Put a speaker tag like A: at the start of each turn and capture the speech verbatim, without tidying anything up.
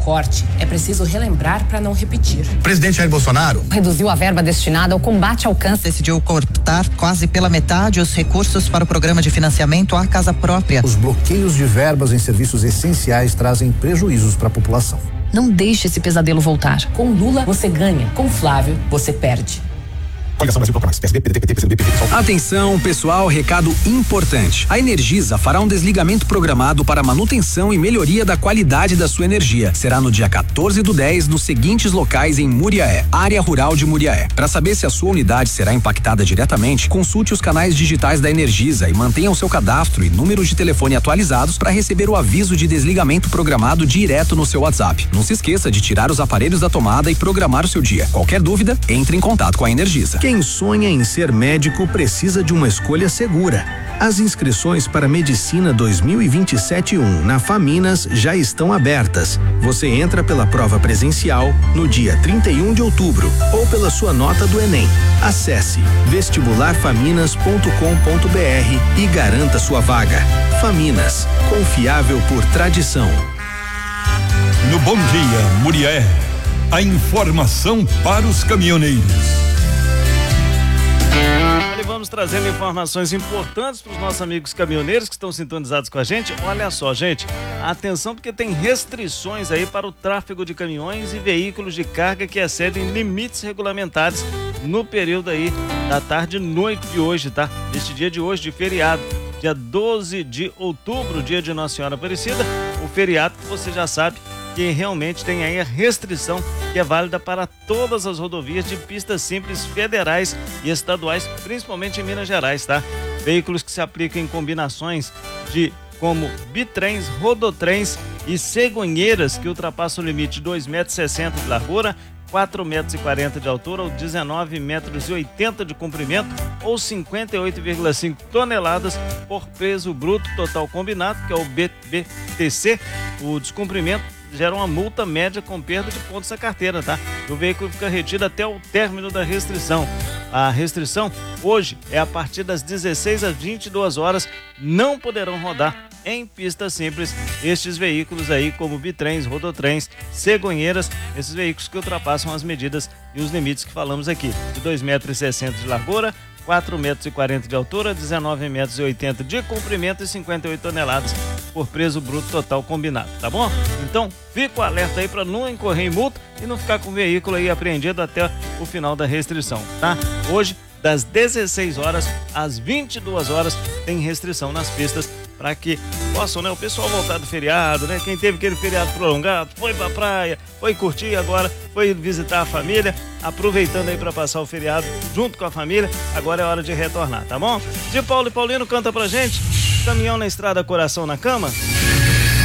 A: corte, é preciso relembrar para não repetir.
B: Presidente Jair Bolsonaro
C: reduziu a verba destinada ao combate ao câncer.
D: Decidiu cortar quase pela metade os recursos para o programa de financiamento à casa própria.
E: Os bloqueios de verbas em serviços essenciais trazem prejuízos para a população.
C: Não deixe esse pesadelo voltar.
A: Com Lula, você ganha. Com Flávio, você perde.
B: Coligação Brasil Proclamar, P S D, P D T, P T, P C B,
F: Atenção, pessoal, recado importante. A Energisa fará um desligamento programado para manutenção e melhoria da qualidade da sua energia. Será no dia quatorze do dez, nos seguintes locais em Muriaé, área rural de Muriaé. Para saber se a sua unidade será impactada diretamente, consulte os canais digitais da Energisa e mantenha o seu cadastro e números de telefone atualizados para receber o aviso de desligamento programado direto no seu WhatsApp. Não se esqueça de tirar os aparelhos da tomada e programar o seu dia. Qualquer dúvida, entre em contato com a Energisa.
G: Quem sonha em ser médico precisa de uma escolha segura. As inscrições para Medicina dois mil e vinte e sete um na Faminas já estão abertas. Você entra pela prova presencial no dia trinta e um de outubro ou pela sua nota do Enem. Acesse vestibular faminas ponto com ponto br e garanta sua vaga. Faminas, confiável por tradição.
H: No Bom Dia Muriaé, a informação para os caminhoneiros.
I: Vamos trazendo informações importantes para os nossos amigos caminhoneiros que estão sintonizados com a gente. Olha só, gente, atenção porque tem restrições aí para o tráfego de caminhões e veículos de carga que excedem limites regulamentares no período aí da tarde e noite de hoje, tá? Neste dia de hoje, de feriado, dia doze de outubro, dia de Nossa Senhora Aparecida, o feriado que você já sabe que realmente tem aí a restrição que é válida para todas as rodovias de pistas simples federais e estaduais, principalmente em Minas Gerais, tá? Veículos que se aplicam em combinações de como bitrens, rodotrens e cegonheiras que ultrapassam o limite de dois metros e sessenta de largura, quatro metros e quarenta de altura ou dezenove metros e oitenta de comprimento ou cinquenta e oito vírgula cinco toneladas por peso bruto total combinado, que é o B B T C. O descumprimento gera uma multa média com perda de pontos da carteira, tá? O veículo fica retido até o término da restrição. A restrição hoje é a partir das dezesseis às vinte e duas horas, não poderão rodar em pista simples estes veículos aí como bitrens, rodotrens, cegonheiras, esses veículos que ultrapassam as medidas e os limites que falamos aqui, de dois metros e sessenta de largura, quatro metros e quarenta de altura, dezenove metros e oitenta de comprimento e cinquenta e oito toneladas por peso bruto total combinado, tá bom? Então, fica o alerta aí para não incorrer em multa e não ficar com o veículo aí apreendido até o final da restrição, tá? Hoje, das dezesseis horas às vinte e duas horas, tem restrição nas pistas para que possam, né, o pessoal voltar do feriado, né? Quem teve aquele feriado prolongado, foi pra praia, foi curtir agora, foi visitar a família, aproveitando aí para passar o feriado junto com a família, agora é hora de retornar, tá bom? De Paulo e Paulino, canta pra gente, Caminhão na Estrada, Coração na Cama.